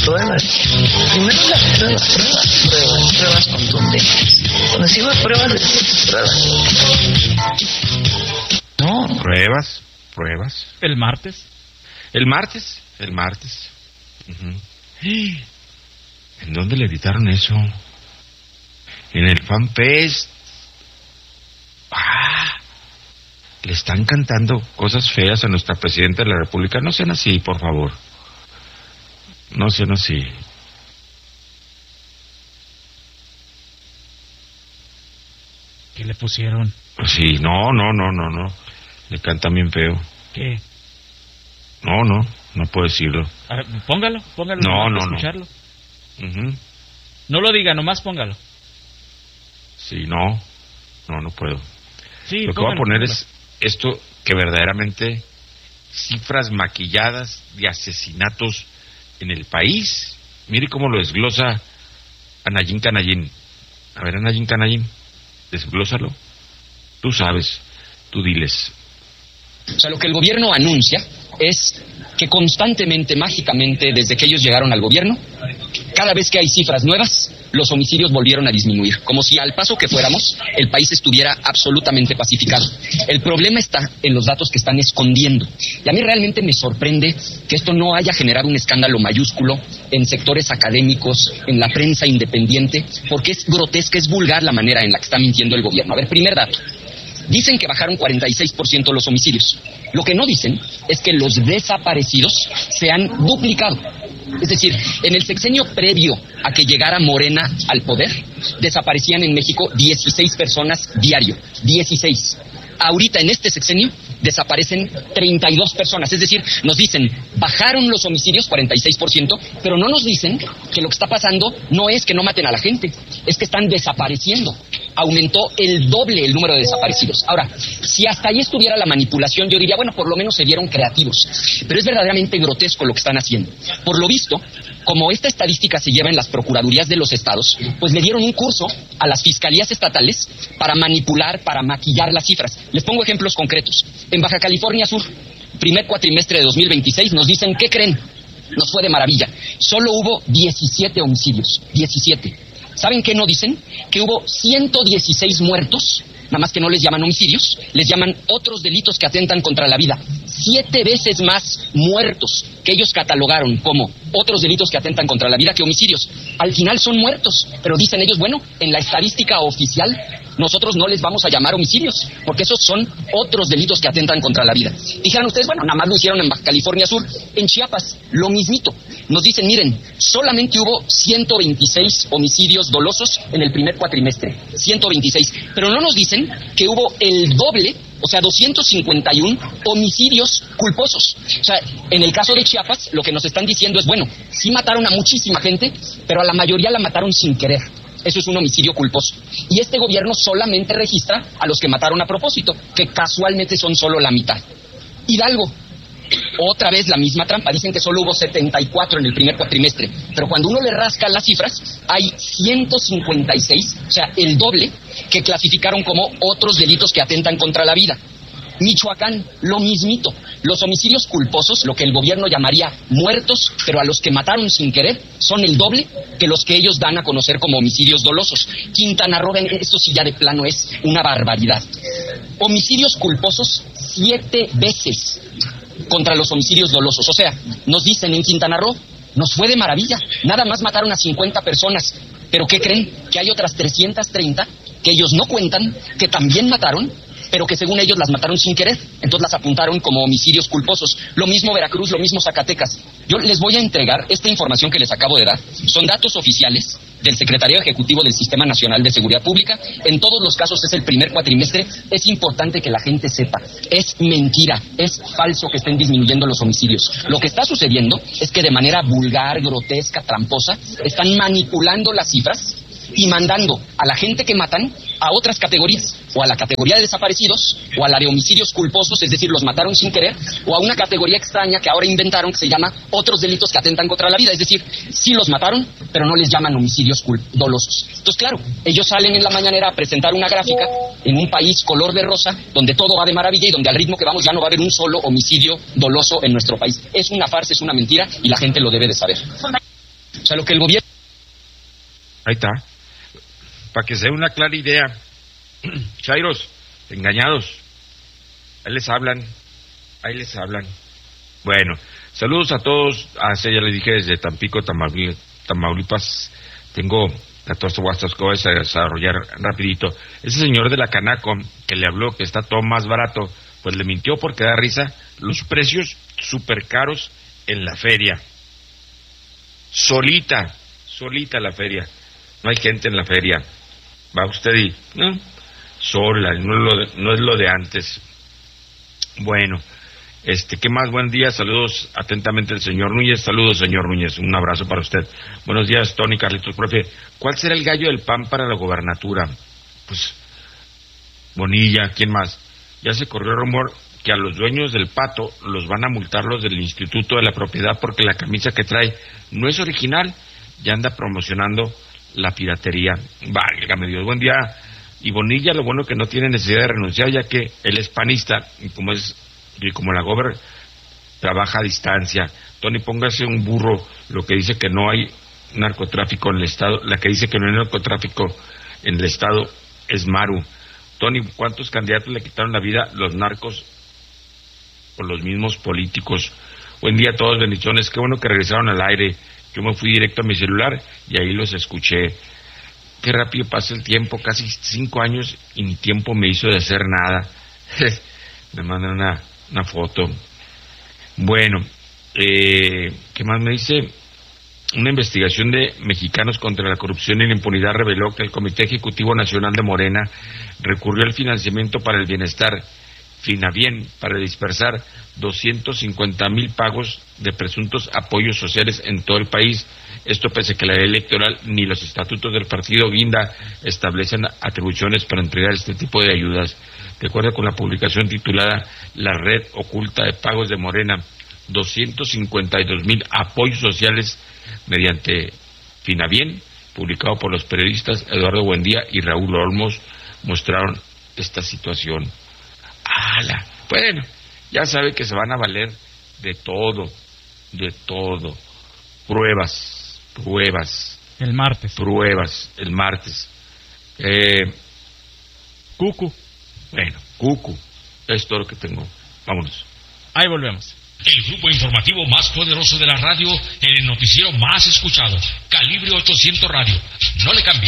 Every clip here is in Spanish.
pruebas. Primero las pruebas contundentes. Cuando se llama pruebas. No. Pruebas. ¿El martes? El martes. Uh-huh. ¿En dónde le editaron eso? En el FanFest. Le están cantando cosas feas a nuestra presidenta de la República. No sean así, por favor. No sean así. ¿Qué le pusieron? Sí, no. Le cantan bien feo. ¿Qué? No puedo decirlo. A ver, póngalo. No. Escucharlo. Uh-huh. No lo diga, nomás póngalo. Sí, no puedo. Sí, lo que voy a poner es esto que verdaderamente cifras maquilladas de asesinatos en el país. Mire cómo lo desglosa Anayín Canayín. A ver, Anayín Canayín, desglósalo. Tú sabes, tú diles. O sea, lo que el gobierno anuncia es que constantemente, mágicamente, desde que ellos llegaron al gobierno, cada vez que hay cifras nuevas, los homicidios volvieron a disminuir, como si al paso que fuéramos, el país estuviera absolutamente pacificado. El problema está en los datos que están escondiendo. Y a mí realmente me sorprende que esto no haya generado un escándalo mayúsculo en sectores académicos, en la prensa independiente, porque es grotesca, es vulgar la manera en la que está mintiendo el gobierno. A ver, primer dato. Dicen que bajaron 46% los homicidios. Lo que no dicen es que los desaparecidos se han duplicado. Es decir, en el sexenio previo a que llegara Morena al poder, desaparecían en México 16 personas diario. 16. Ahorita en este sexenio desaparecen 32 personas. Es decir, nos dicen, bajaron los homicidios 46%, pero no nos dicen que lo que está pasando no es que no maten a la gente, es que están desapareciendo. Aumentó el doble el número de desaparecidos. Ahora, si hasta ahí estuviera la manipulación, yo diría, bueno, por lo menos se vieron creativos. Pero es verdaderamente grotesco lo que están haciendo. Por lo visto, como esta estadística se lleva en las procuradurías de los estados, pues le dieron un curso a las fiscalías estatales para manipular, para maquillar las cifras. Les pongo ejemplos concretos. En Baja California Sur, primer cuatrimestre de 2026, nos dicen, ¿qué creen? Nos fue de maravilla. Solo hubo 17 homicidios. 17. ¿Saben qué no dicen? Que hubo 116 muertos, nada más que no les llaman homicidios, les llaman otros delitos que atentan contra la vida. 7 veces más muertos que ellos catalogaron como otros delitos que atentan contra la vida que homicidios. Al final son muertos, pero dicen ellos, bueno, en la estadística oficial nosotros no les vamos a llamar homicidios, porque esos son otros delitos que atentan contra la vida. Dijeran ustedes, bueno, nada más lo hicieron en Baja California Sur. En Chiapas, lo mismito. Nos dicen, miren, solamente hubo 126 homicidios dolosos en el primer cuatrimestre. 126. Pero no nos dicen que hubo el doble, o sea, 251 homicidios culposos. O sea, en el caso de Chiapas, lo que nos están diciendo es, bueno, sí mataron a muchísima gente, pero a la mayoría la mataron sin querer. Eso es un homicidio culposo. Y este gobierno solamente registra a los que mataron a propósito, que casualmente son solo la mitad. Hidalgo, otra vez la misma trampa. Dicen que solo hubo 74 en el primer cuatrimestre, pero cuando uno le rasca las cifras, hay 156, o sea, el doble, que clasificaron como otros delitos que atentan contra la vida. Michoacán, lo mismito. Los homicidios culposos, lo que el gobierno llamaría muertos, pero a los que mataron sin querer, son el doble que los que ellos dan a conocer como homicidios dolosos. Quintana Roo, esto sí ya de plano es una barbaridad. Homicidios culposos 7 veces contra los homicidios dolosos. O sea, nos dicen en Quintana Roo, nos fue de maravilla, nada más mataron a 50 personas. ¿Pero qué creen? Que hay otras 330 que ellos no cuentan, que también mataron, pero que según ellos las mataron sin querer, entonces las apuntaron como homicidios culposos. Lo mismo Veracruz, lo mismo Zacatecas. Yo les voy a entregar esta información que les acabo de dar. Son datos oficiales del Secretariado Ejecutivo del Sistema Nacional de Seguridad Pública. En todos los casos es el primer cuatrimestre. Es importante que la gente sepa, es mentira, es falso que estén disminuyendo los homicidios. Lo que está sucediendo es que de manera vulgar, grotesca, tramposa, están manipulando las cifras y mandando a la gente que matan a otras categorías, o a la categoría de desaparecidos, o a la de homicidios culposos, es decir, los mataron sin querer, o a una categoría extraña que ahora inventaron que se llama otros delitos que atentan contra la vida, es decir, sí los mataron, pero no les llaman homicidios dolosos. Entonces, claro, ellos salen en la mañanera a presentar una gráfica en un país color de rosa, donde todo va de maravilla y donde al ritmo que vamos ya no va a haber un solo homicidio doloso en nuestro país. Es una farsa, es una mentira y la gente lo debe de saber. O sea, lo que el gobierno... Ahí está. Para que se dé una clara idea. Chairos, engañados. Ahí les hablan. Bueno, saludos a todos. Ya les dije desde Tampico, Tamaulipas. Tengo 14 WhatsApp que voy a desarrollar rapidito. Ese señor de la Canaco que le habló que está todo más barato, pues le mintió porque da risa. Los precios súper caros en la feria. Solita la feria. No hay gente en la feria. Va usted y... ¿no? Sola, no es lo de antes. Bueno, ¿qué más? Buen día, saludos atentamente el señor Núñez. Saludos, señor Núñez, un abrazo para usted. Buenos días, Tony, Carlitos, profe. ¿Cuál será el gallo del PAN para la gobernatura? Pues, Bonilla, ¿quién más? Ya se corrió el rumor que a los dueños del Pato los van a multar los del Instituto de la Propiedad porque la camisa que trae no es original, ya anda promocionando la piratería. Válgame Dios, buen día. Y Bonilla, lo bueno que no tiene necesidad de renunciar, ya que él es panista, y como la gober trabaja a distancia. Tony, póngase un burro, lo que dice que no hay narcotráfico en el Estado, la que dice que no hay narcotráfico en el Estado es Maru. Tony, ¿cuántos candidatos le quitaron la vida los narcos por los mismos políticos? Buen día a todos, bendiciones, qué bueno que regresaron al aire. Yo me fui directo a mi celular y ahí los escuché. Qué rápido pasa el tiempo, casi 5 años y mi tiempo me hizo de hacer nada. Me mandan una foto. Bueno, ¿qué más me dice? Una investigación de Mexicanos contra la Corrupción y la Impunidad reveló que el Comité Ejecutivo Nacional de Morena recurrió al financiamiento para el bienestar, Finabien, para dispersar 250,000 pagos de presuntos apoyos sociales en todo el país. Esto pese a que la ley electoral ni los estatutos del partido Guinda establecen atribuciones para entregar este tipo de ayudas. De acuerdo con la publicación titulada La Red Oculta de Pagos de Morena, 252,000 apoyos sociales mediante Finabien, publicado por los periodistas Eduardo Buendía y Raúl Olmos, mostraron esta situación. ¡Hala! Bueno, ya sabe que se van a valer de todo. Pruebas. El martes. Cucu. Bueno, Cucu. Es todo lo que tengo. Vámonos. Ahí volvemos. El grupo informativo más poderoso de la radio, en el noticiero más escuchado, Calibre 800 Radio. No le cambie.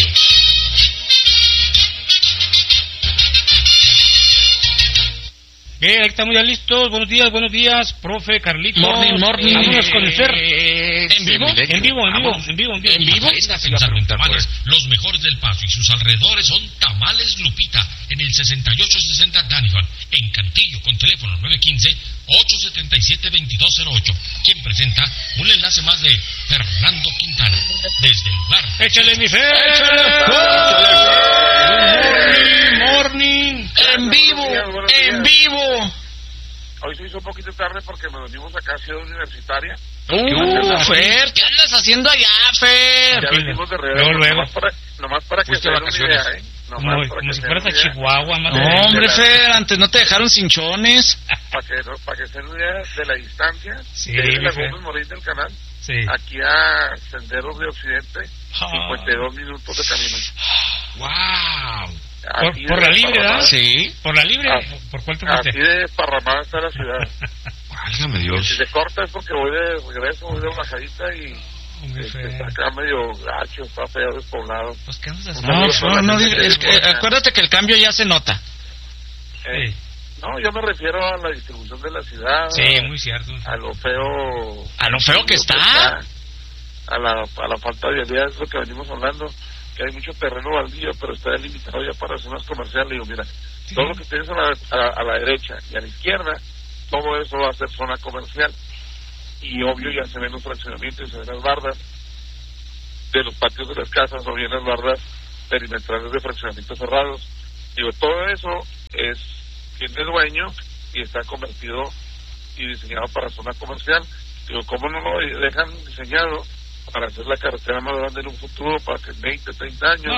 Bien, ahí estamos ya listos. Buenos días, profe, Carlitos. Morning. Vámonos con el Fer. ¿En vivo? En vivo. Los mejores del Paso y sus alrededores son Tamales Lupita, en el 6860 Danifan, en Cantillo, con teléfono 915-877-2208. Quien presenta un enlace más de Fernando Quintana, desde el lugar. ¡Échale, mi Fer! Morning. En vivo. Hoy se hizo un poquito tarde porque nos venimos acá a Ciudad Universitaria. Fer, ¿qué andas haciendo allá, Fer? Ya venimos de regreso. Luego. Nomás para que se den una idea, ¿eh? Como si fueras a Chihuahua. No, hombre, Fer, antes no te dejaron cinchones. Para que se den una idea de la distancia. Sí, de la Fer. Gómez Morín del canal. Sí. Aquí a Senderos de Occidente, 52 minutos de camino. ¡Wow! Por la libre, ¿verdad? Sí. ¿Por la libre? ¿Por cuál te fuiste? Así de parramada está la ciudad. Válgame Si Dios. se corta es porque voy de regreso, voy de bajadita y Fer. acá medio gacho, está feo, despoblado. Pues, ¿qué andas haciendo? No, es que, acuérdate que el cambio ya se nota. Sí. No, yo me refiero a la distribución de la ciudad. Sí, muy cierto. A lo feo. A lo feo que está. A la falta de vialidad, es lo que venimos hablando. Que hay mucho terreno baldío, pero está delimitado ya para zonas comerciales. Digo, mira, todo lo que tienes a la derecha y a la izquierda, todo eso va a ser zona comercial. Y obvio ya se ven los fraccionamientos, se ven las bardas de los patios de las casas, o bien las bardas perimetrales de fraccionamientos cerrados. Digo, todo eso tiene dueño y está convertido y diseñado para zona comercial. Digo, ¿cómo no lo dejan diseñado para hacer la carretera más grande en un futuro, para que en 20, 30 años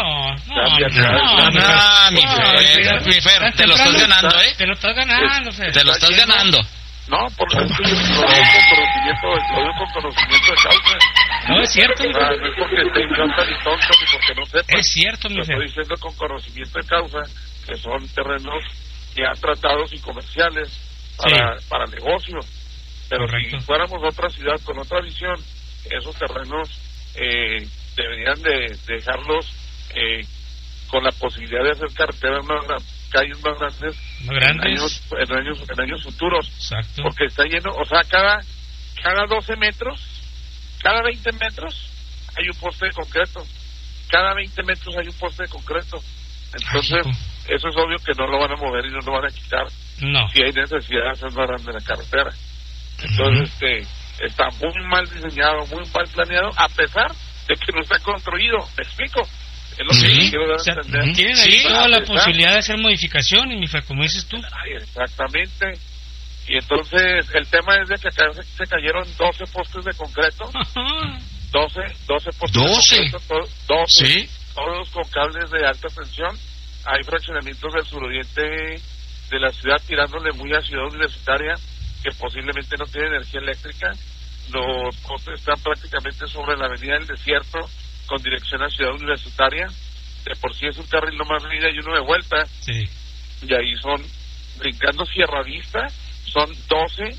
mi Fer, te lo estás ganando, Te lo estás ganando, Fer. Te lo estás ganando. No, por lo tanto, yo lo digo con conocimiento de causa. No, es cierto, mi No es porque esté idiota ni tonto, ni porque no sepa. Es cierto, mi Lo estoy diciendo con conocimiento de causa, que son terrenos ya tratados y comerciales para negocio. Pero correcto. si fuéramos otra ciudad con otra visión, esos terrenos deberían de dejarlos con la posibilidad de hacer carreteras calles más grandes, en años futuros. Exacto. Porque está lleno, o sea, cada 12 metros, cada 20 metros hay un poste de concreto. Cada 20 metros hay un poste de concreto. Entonces, eso es obvio que no lo van a mover y no lo van a quitar. No. Si hay necesidad de hacer más grande la carretera. Entonces, está muy mal diseñado, muy mal planeado, a pesar de que no está construido. ¿Me explico? Es lo que quiero dar a entender. Tienen ahí toda la posibilidad de hacer modificaciones, mi Fer, como dices tú. Exactamente. Y entonces, el tema es de que acá se cayeron 12 postes de concreto. 12 postes de concreto. 12. ¿Sí? Todos con cables de alta tensión. Hay fraccionamientos del suroriente de la ciudad tirándole muy a Ciudad Universitaria, que posiblemente no tiene energía eléctrica. Los postes están prácticamente sobre la avenida del Desierto, con dirección a Ciudad Universitaria. De por sí es un carril nomás de ida y uno de vuelta. Sí. Y ahí son, brincando Sierra Vista, son 12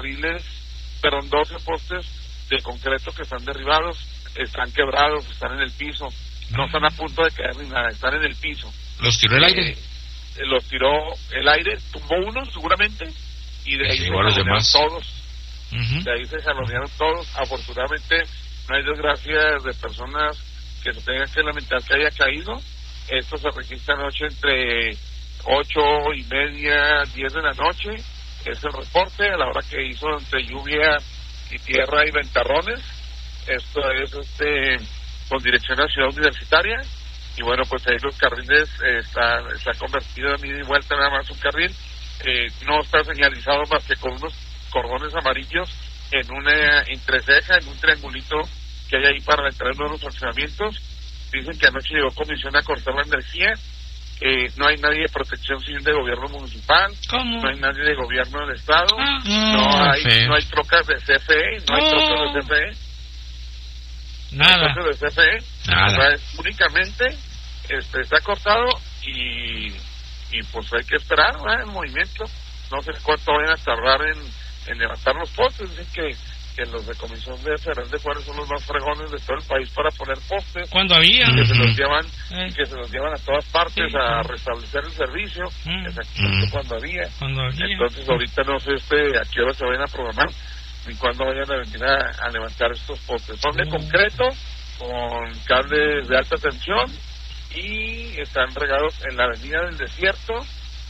postes de concreto que están derribados, están quebrados, están en el piso. No están a punto de caer ni nada, están en el piso. ¿Los tiró el aire? Los tiró el aire, tumbó uno seguramente, y de ahí se jalonearon todos. De ahí se jalonearon todos. Afortunadamente no hay desgracias de personas que se tengan que lamentar que haya caído. Esto se registra anoche entre 8:30, 10 de la noche. Es el reporte a la hora que hizo entre lluvia y tierra y ventarrones. Esto es con dirección a Ciudad Universitaria. Y bueno, pues ahí los carriles está convertido en ida y vuelta, nada más un carril. No está señalizado más que con unos cordones amarillos en una entreceja, en un triangulito que hay ahí para entrar en uno de los fraccionamientos. Dicen que anoche llegó comisión a cortar la energía. No hay nadie de protección civil de gobierno municipal. ¿Cómo? No hay nadie de gobierno del estado. No hay trocas de CFE. No hay trocas de CFE. Nada. De CFE. Nada. O sea, únicamente está cortado y pues hay que esperar el movimiento. No sé cuánto vayan a tardar en levantar los postes. Dicen que los de Comisión de Federal de Juárez son los más fregones de todo el país para poner postes. Cuando había. Que se los llevan a todas partes a restablecer el servicio. Exactamente cuando había. Entonces ahorita no sé a qué hora se vayan a programar ni cuándo vayan a venir a levantar estos postes. Son de concreto con cables de alta tensión y están regados en la avenida del Desierto,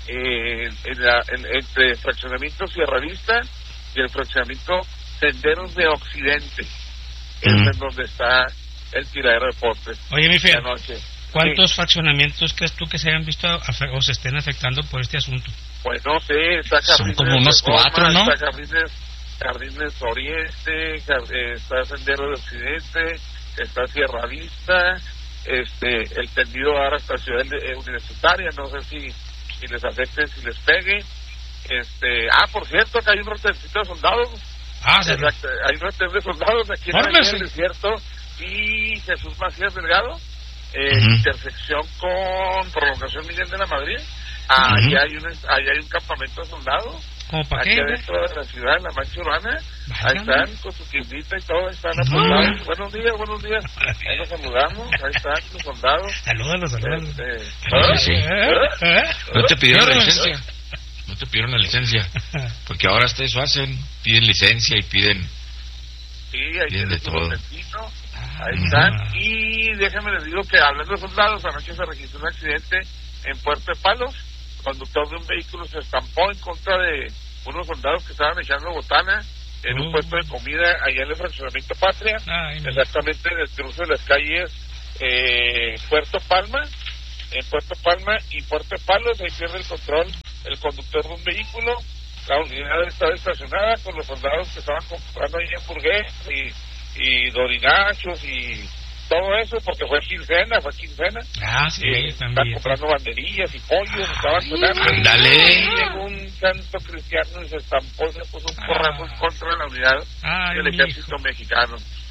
entre fraccionamiento Sierra Vista y el fraccionamiento Senderos de Occidente. Es en donde está el tiradero de postes. Oye, mi Fer, noche. ¿cuántos fraccionamientos crees tú que se hayan visto o se estén afectando por este asunto? Pues no sé, está son como unos 4, ¿no? Está Jardines Oriente, está Sendero de Occidente, está Sierra Vista, el tendido ahora hasta Ciudad Universitaria. No sé si les afecte, si les pegue. Por cierto, que hay un retencito de soldados. Exacto, hay un retén de soldados aquí en el Desierto y Jesús Macías Delgado, intersección con Prolongación Miguel de la Madrid. Ahí hay un campamento de soldados. ¿Cómo para aquí qué? Adentro de la ciudad, en la mancha urbana. Ahí están con su tiendita y todo, están apoyados. Buenos días. Ahí nos saludamos, ahí están los soldados. Saludos. Sí. ¿No te pidieron la licencia? No te pidieron la licencia, porque ahora hasta eso hacen, piden licencia y piden de todo. Ahí están. Y déjenme les digo que hablando de soldados, anoche se registró un accidente en Puerto de Palos. El conductor de un vehículo se estampó en contra de unos soldados que estaban echando botana en un puesto de comida allá en el fraccionamiento Patria, exactamente en el cruce de las calles Puerto Palma. En Puerto Palma y Puerto Palos, ahí pierde el control el conductor de un vehículo. La unidad estaba estacionada con los soldados que estaban comprando ahí hamburguesas y dorinachos y todo eso, porque fue quincena. Estaban comprando banderillas y pollos, estaban cenando. ¡Ándale! Llegó un santo cristiano y se estampó, se puso un porrazo en contra de la unidad del ejército mexicano.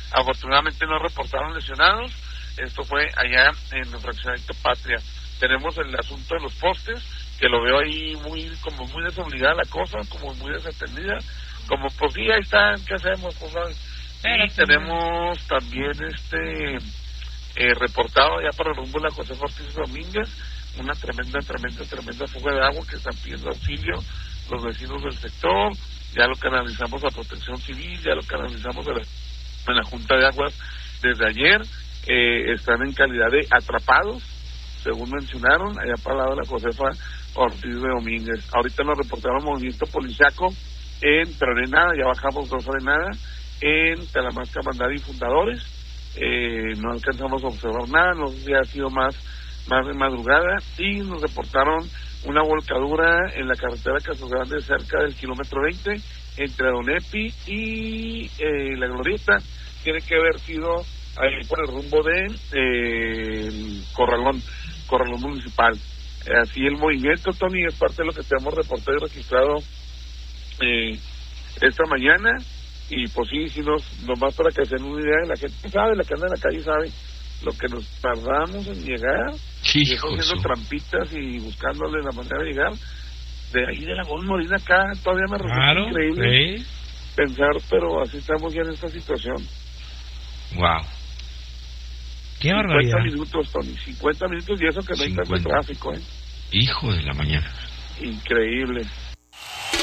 Afortunadamente no reportaron lesionados. Esto fue allá en el fraccionamiento Patria. Tenemos el asunto de los postes, que lo veo ahí muy desobligada la cosa, como muy desatendida, como pues sí, ahí están, ¿qué hacemos? Pues, y tenemos también reportado ya para el rumbo de la José Ortiz Domínguez, una tremenda fuga de agua que están pidiendo auxilio los vecinos del sector. Ya lo canalizamos a Protección Civil, ya lo canalizamos en la Junta de Aguas desde ayer. Están en calidad de atrapados, según mencionaron, allá para el lado de la Josefa Ortiz de Domínguez. Ahorita nos reportaron movimiento policiaco en Arenada, ya bajamos 2 Arenada, en Talamasca, Mandari y Fundadores. No alcanzamos a observar nada, no sé si ha sido más de madrugada, y nos reportaron una volcadura en la carretera Casas Grandes cerca del kilómetro 20 entre Don Epi y la Glorieta. Tiene que haber sido ahí por el rumbo de el Corralón municipal. Así el movimiento, Tony, es parte de lo que tenemos reportado y registrado esta mañana. Y pues sí, nomás para que se den una idea, la gente sabe, la que anda en la calle sabe lo que nos tardamos en llegar, y haciendo trampitas y buscándole la manera de llegar. De ahí de la Gómez Morín acá, todavía me resulta increíble pensar, pero así estamos ya en esta situación. Wow. Qué barbaridad. 50 minutos, Tony, 50 minutos, y eso que no hay tanto tráfico, Hijo de la mañana. Increíble.